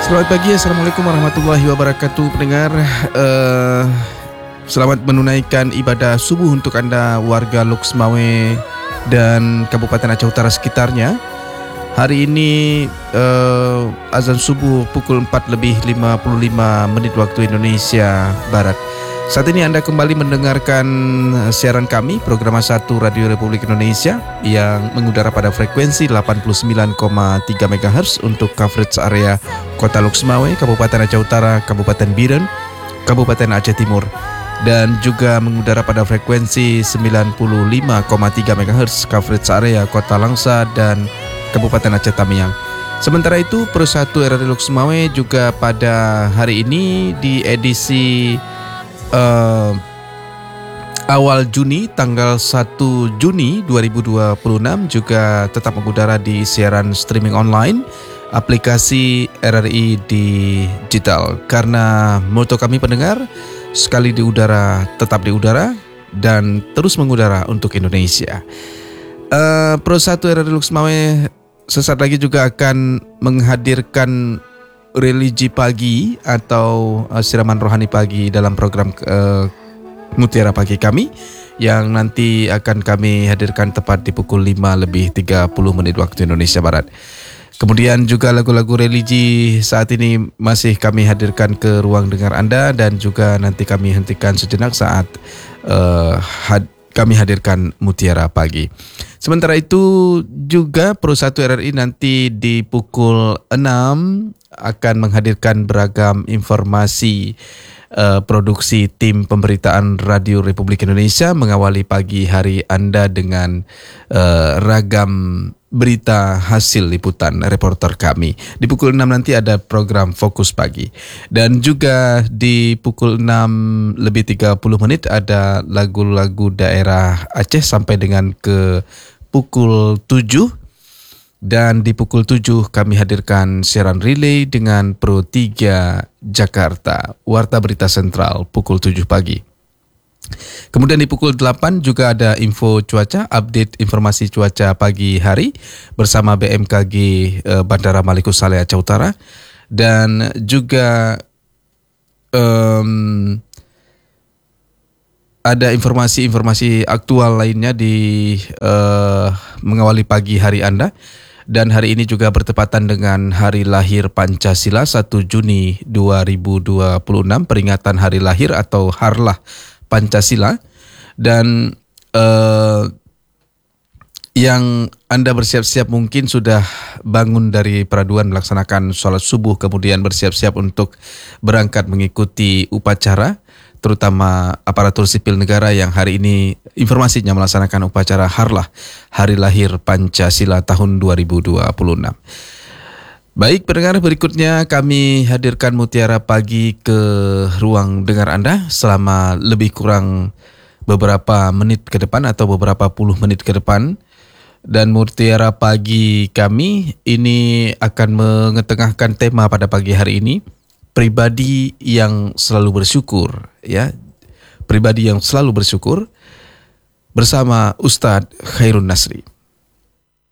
Selamat pagi, Assalamualaikum warahmatullahi wabarakatuh. Pendengar, selamat menunaikan ibadah subuh untuk anda warga Loksmawe dan Kabupaten Aceh Utara sekitarnya. Hari ini azan subuh pukul 4:55 waktu Indonesia Barat. Saat ini anda kembali mendengarkan siaran kami, program 1 Radio Republik Indonesia yang mengudara pada frekuensi 89,3 MHz untuk coverage area Kota Loksmawe, Kabupaten Aceh Utara, Kabupaten Biren, Kabupaten Aceh Timur, dan juga mengudara pada frekuensi 95,3 MHz coverage area Kota Langsa dan Kabupaten Aceh Tamiang. Sementara itu, Pro 1 RRI Loksmawe juga pada hari ini di edisi awal Juni, tanggal 1 Juni 2026 juga tetap mengudara di siaran streaming online aplikasi RRI Digital. Karena moto kami pendengar, sekali di udara tetap di udara dan terus mengudara untuk Indonesia. Pro 1 RRI Loksmawe sesaat lagi juga akan menghadirkan religi pagi atau siraman rohani pagi dalam program Mutiara Pagi kami yang nanti akan kami hadirkan tepat di pukul 5:30 waktu Indonesia Barat. Kemudian juga lagu-lagu religi saat ini masih kami hadirkan ke ruang dengar anda, dan juga nanti kami hentikan sejenak saat kami hadirkan Mutiara Pagi. Sementara itu juga Pro 1 RRI nanti di pukul 6 akan menghadirkan beragam informasi produksi tim pemberitaan Radio Republik Indonesia mengawali pagi hari anda dengan ragam berita hasil liputan reporter kami. Di pukul 6 nanti ada program Fokus Pagi. Dan juga di pukul 6:30 ada lagu-lagu daerah Aceh sampai dengan ke pukul 7. Dan di pukul 7 kami hadirkan siaran relay dengan Pro 3 Jakarta, Warta Berita Sentral pukul 7 pagi. Kemudian di pukul 8 juga ada info cuaca, update informasi cuaca pagi hari bersama BMKG Bandara Malikus Saleh Aceh Utara. Dan juga ada informasi-informasi aktual lainnya di mengawali pagi hari anda. Dan hari ini juga bertepatan dengan hari lahir Pancasila 1 Juni 2026, peringatan hari lahir atau Harlah Pancasila. Dan yang anda bersiap-siap mungkin sudah bangun dari peraduan melaksanakan sholat subuh, kemudian bersiap-siap untuk berangkat mengikuti upacara, terutama aparatur sipil negara yang hari ini informasinya melaksanakan upacara Harlah Hari Lahir Pancasila tahun 2026. Baik pendengar, berikutnya kami hadirkan Mutiara Pagi ke ruang dengar anda selama lebih kurang beberapa menit ke depan atau beberapa puluh menit ke depan. Dan Mutiara Pagi kami ini akan mengetengahkan tema pada pagi hari ini, pribadi yang selalu bersyukur, ya. Pribadi yang selalu bersyukur bersama Ustadz Khairun Nasri.